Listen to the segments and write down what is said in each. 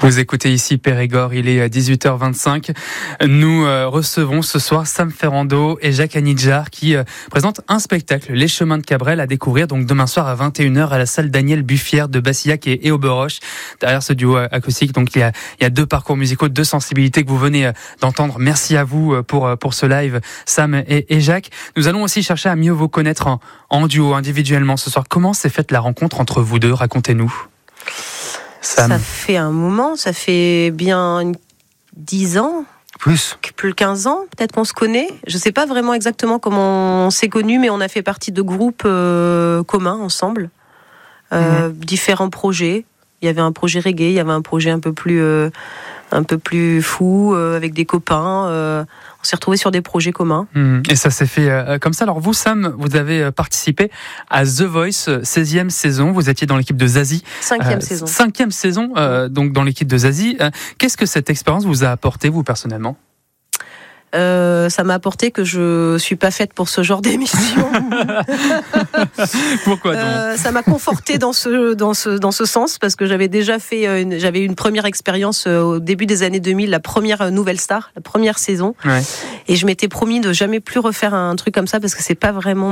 Vous écoutez ici Périgord, il est 18h25. Nous recevons ce soir Sam Ferrando et Jacques Anidjar qui présentent un spectacle, Les Chemins de Cabrel, à découvrir donc demain soir à 21h à la salle Daniel Buffière de Bassillac et Auberoche. Derrière ce duo acoustique, donc il y a deux parcours musicaux, deux sensibilités que vous venez d'entendre. Merci à vous pour ce live, Sam et Jacques. Nous allons aussi chercher à mieux vous connaître en duo, individuellement ce soir. Comment s'est faite la rencontre entre vous deux? Racontez-nous. Sam. Ça fait un moment, ça fait bien 10 ans. Plus 15 ans, peut-être qu'on se connaît. Je ne sais pas vraiment exactement comment on s'est connus, mais on a fait partie de groupes communs ensemble. Différents projets. Il y avait un projet reggae, il y avait un projet un peu plus fou, avec des copains. On s'est retrouvés sur des projets communs. Et ça s'est fait comme ça. Alors vous, Sam, vous avez participé à The Voice, 16e saison. Vous étiez dans l'équipe de Zazie. 5e saison, donc dans l'équipe de Zazie. Qu'est-ce que cette expérience vous a apporté, vous, personnellement ? Ça m'a apporté que je suis pas faite pour ce genre d'émission. Pourquoi donc ? Ça m'a confortée dans ce sens, parce que j'avais déjà fait j'avais une première expérience au début des années 2000, la première Nouvelle Star, la première saison. Ouais. Et je m'étais promis de jamais plus refaire un truc comme ça, parce que c'est pas vraiment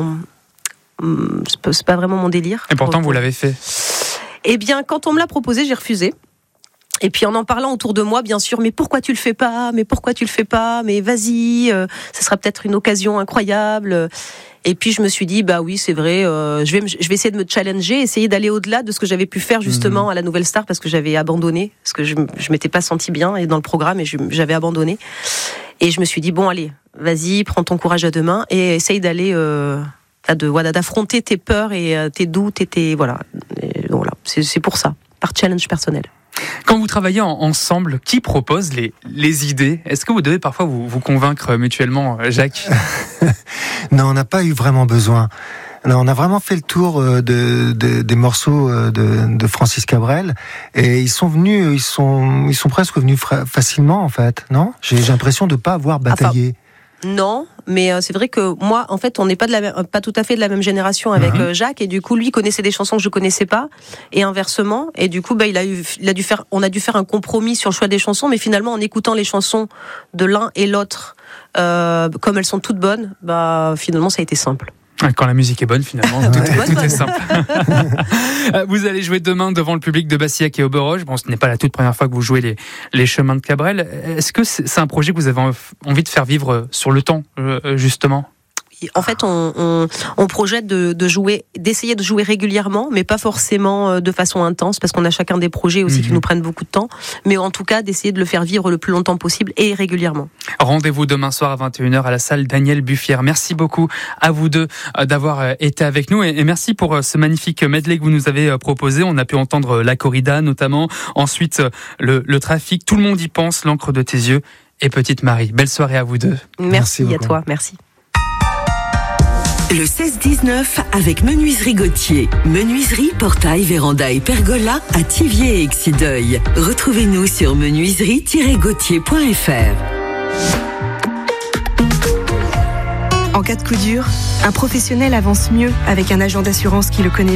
mon délire. Et pourtant vous l'avez fait. Eh bien, quand on me l'a proposé, j'ai refusé. Et puis en parlant autour de moi, bien sûr, mais pourquoi tu le fais pas ? Mais pourquoi tu le fais pas ? Mais vas-y, ça sera peut-être une occasion incroyable. Et puis je me suis dit, bah oui, c'est vrai, je vais essayer de me challenger, essayer d'aller au-delà de ce que j'avais pu faire justement à la Nouvelle Star, parce que j'avais abandonné, parce que je m'étais pas sentie bien et dans le programme, et j'avais abandonné. Et je me suis dit, bon allez, vas-y, prends ton courage à deux mains et essaye d'aller d'affronter tes peurs et tes doutes et voilà. C'est pour ça, par challenge personnel. Quand vous travaillez ensemble, qui propose les idées ? Est-ce que vous devez parfois vous convaincre mutuellement, Jacques ? Non, on n'a pas eu vraiment besoin. Alors, on a vraiment fait le tour des morceaux de Francis Cabrel, et ils sont venus, ils sont presque venus facilement en fait, non ? J'ai l'impression de pas avoir bataillé. Non, mais c'est vrai que moi, en fait, on n'est pas tout à fait de la même génération avec Jacques, et du coup, lui connaissait des chansons que je connaissais pas, et inversement. Et du coup, on a dû faire un compromis sur le choix des chansons, mais finalement, en écoutant les chansons de l'un et l'autre, comme elles sont toutes bonnes, finalement, ça a été simple. Quand la musique est bonne, finalement, tout est simple. Vous allez jouer demain devant le public de Bassillac et Auberoche. Bon, ce n'est pas la toute première fois que vous jouez les Chemins de Cabrel. Est-ce que c'est un projet que vous avez envie de faire vivre sur le temps, justement ? En fait, on projette d'essayer de jouer régulièrement, mais pas forcément de façon intense, parce qu'on a chacun des projets aussi qui nous prennent beaucoup de temps. Mais en tout cas, d'essayer de le faire vivre le plus longtemps possible et régulièrement. Rendez-vous demain soir à 21h à la salle Daniel Buffière. Merci beaucoup à vous deux d'avoir été avec nous, et merci pour ce magnifique medley que vous nous avez proposé. On a pu entendre la corrida notamment, ensuite le trafic, Tout le monde y pense, L'encre de tes yeux et Petite Marie. Belle soirée à vous deux. Merci à toi, merci. Le 16-19 avec Menuiserie Gauthier. Menuiserie, portail, véranda et pergola à Thiviers et Exideuil. Retrouvez-nous sur menuiserie-gauthier.fr. En cas de coup dur, un professionnel avance mieux avec un agent d'assurance qui le connaît